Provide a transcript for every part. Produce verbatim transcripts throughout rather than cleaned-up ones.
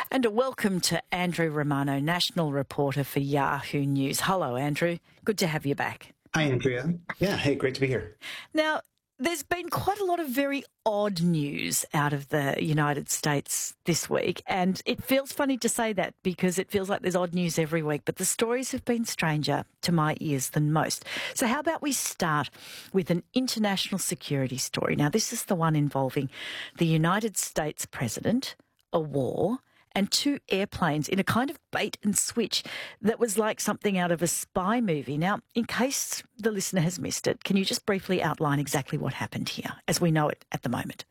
And a welcome to Andrew Romano, national reporter for Yahoo News. Hello, Andrew. Good to have you back. Hi, Andrea. Yeah, hey, great to be here. Now, there's been quite a lot of very odd news out of the United States this week, and it feels funny to say that because it feels like there's odd news every week, but the stories have been stranger to my ears than most. So how about we start with an international security story? Now, this is the one involving the United States president, a war, and two airplanes in a kind of bait and switch that was like something out of a spy movie. Now, in case the listener has missed it, can you just briefly outline exactly what happened here as we know it at the moment?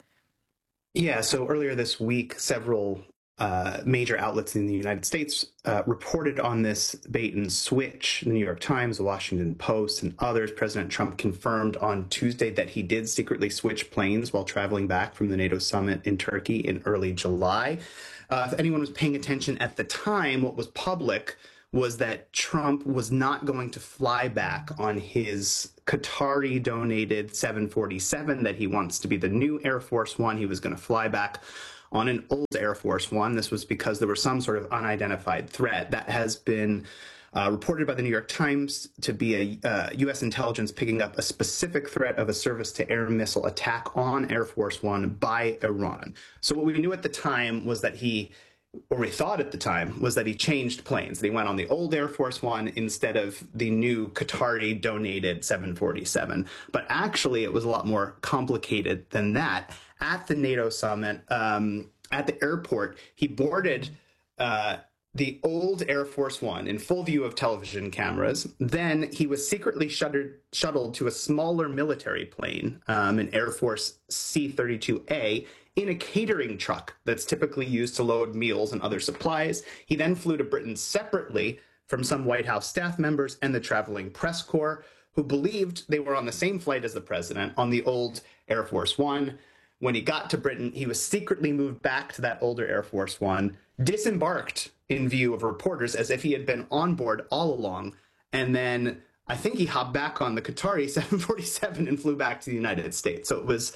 Yeah, so earlier this week, several uh, major outlets in the United States uh, reported on this bait and switch. The New York Times, the Washington Post, and others. President Trump confirmed on Tuesday that he did secretly switch planes while traveling back from the NATO summit in Turkey in early July. Uh, if anyone was paying attention at the time, what was public was that Trump was not going to fly back on his Qatari-donated seven forty-seven that he wants to be the new Air Force One. He was going to fly back on an old Air Force One. This was because there was some sort of unidentified threat that has been Uh, reported by the New York Times to be a uh, U S intelligence picking up a specific threat of a surface-to-air missile attack on Air Force One by Iran. So what we knew at the time was that he, or we thought at the time, was that he changed planes. They went on the old Air Force One instead of the new Qatari-donated seven forty-seven. But actually, it was a lot more complicated than that. At the NATO summit, um, at the airport, he boarded uh, the old Air Force One in full view of television cameras. Then he was secretly shuttered, shuttled to a smaller military plane, um, an Air Force C thirty-two A, in a catering truck that's typically used to load meals and other supplies. He then flew to Britain separately from some White House staff members and the traveling press corps, who believed they were on the same flight as the president on the old Air Force One. When he got to Britain, he was secretly moved back to that older Air Force One, disembarked in view of reporters as if he had been on board all along. And then I think he hopped back on the Qatari seven forty-seven and flew back to the United States. So it was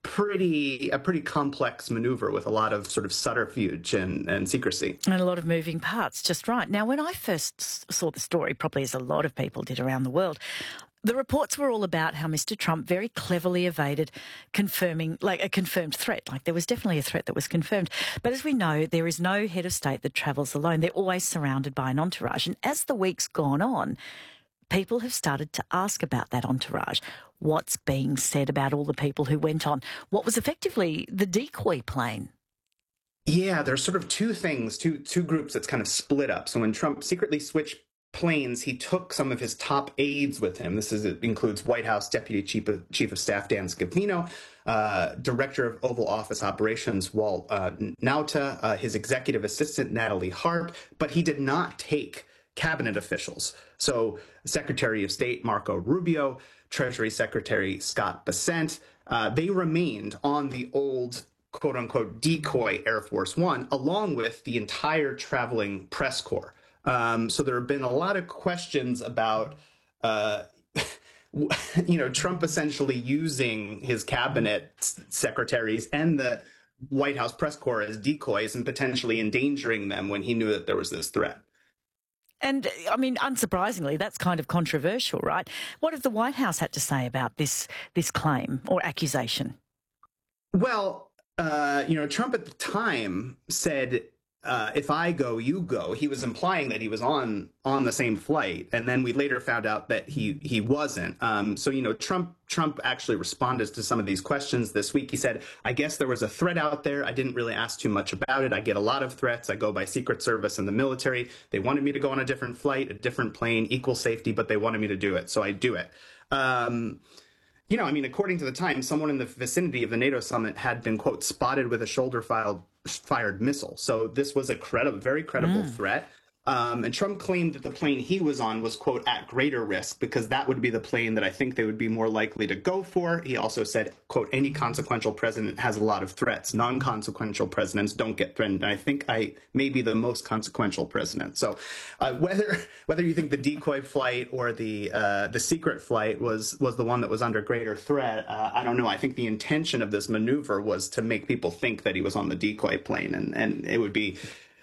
pretty a pretty complex maneuver with a lot of sort of subterfuge and, and secrecy. And a lot of moving parts, just right. Now, when I first saw the story, probably as a lot of people did around the world, the reports were all about how Mister Trump very cleverly evaded confirming, like a confirmed threat. Like there was definitely a threat that was confirmed. But as we know, there is no head of state that travels alone. They're always surrounded by an entourage. And as the week's gone on, people have started to ask about that entourage. What's being said about all the people who went on what was effectively the decoy plane? Yeah, there's sort of two things, two two groups that's kind of split up. So when Trump secretly switched planes, he took some of his top aides with him. This is, it includes White House Deputy Chief of, Chief of Staff Dan Scavino, uh, Director of Oval Office Operations Walt uh, Nauta, uh, his executive assistant Natalie Harp, but he did not take cabinet officials. So Secretary of State Marco Rubio, Treasury Secretary Scott Bessent, uh, they remained on the old quote-unquote decoy Air Force One, along with the entire traveling press corps. Um, so there have been a lot of questions about, uh, you know, Trump essentially using his cabinet secretaries and the White House press corps as decoys and potentially endangering them when he knew that there was this threat. And, I mean, unsurprisingly, that's kind of controversial, right? What have the White House had to say about this this claim or accusation? Well, uh, you know, Trump at the time said, Uh, if I go, you go. He was implying that he was on on the same flight, and then we later found out that he he wasn't. Um, so you know, Trump Trump actually responded to some of these questions this week. He said, "I guess there was a threat out there. I didn't really ask too much about it. I get a lot of threats. I go by Secret Service and the military. They wanted me to go on a different flight, a different plane, equal safety, but they wanted me to do it, so I do it." Um, You know, I mean, according to the Times, someone in the vicinity of the NATO summit had been, quote, spotted with a shoulder-fired missile. So this was a credible, very credible mm. threat. Um, and Trump claimed that the plane he was on was, quote, at greater risk because that would be the plane that I think they would be more likely to go for. He also said, quote, any consequential president has a lot of threats. Non-consequential presidents don't get threatened. And I think I may be the most consequential president. So uh, whether whether you think the decoy flight or the uh, the secret flight was was the one that was under greater threat, uh, I don't know. I think the intention of this maneuver was to make people think that he was on the decoy plane. And, and it would be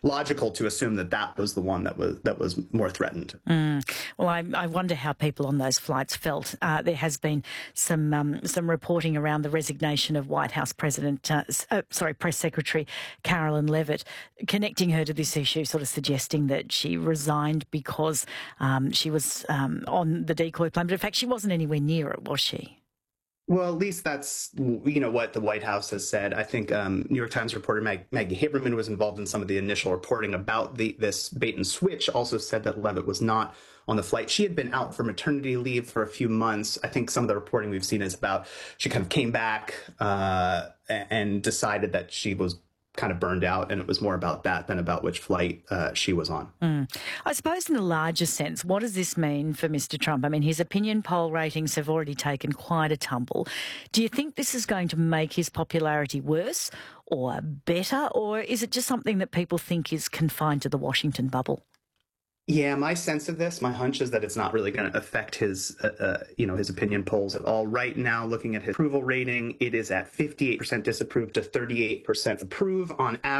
logical to assume that that was the one that was that was more threatened. Mm. Well, I, I wonder how people on those flights felt. Uh, there has been some um, some reporting around the resignation of White House President, uh, uh, sorry, Press Secretary Carolyn Leavitt, connecting her to this issue, sort of suggesting that she resigned because um, she was um, on the decoy plane. But in fact, she wasn't anywhere near it, was she? Well, at least that's, you know, what the White House has said. I think um, New York Times reporter Mag- Maggie Haberman was involved in some of the initial reporting about the this bait and switch, also said that Leavitt was not on the flight. She had been out for maternity leave for a few months. I think some of the reporting we've seen is about she kind of came back uh, and decided that she was kind of burned out, and it was more about that than about which flight uh, she was on. Mm. I suppose in the larger sense, what does this mean for Mister Trump? I mean, his opinion poll ratings have already taken quite a tumble. Do you think this is going to make his popularity worse or better, or is it just something that people think is confined to the Washington bubble? Yeah, my sense of this, my hunch is that it's not really going to affect his, uh, uh, you know, his opinion polls at all. Right now, looking at his approval rating, it is at fifty-eight percent disapprove to thirty-eight percent approve on average.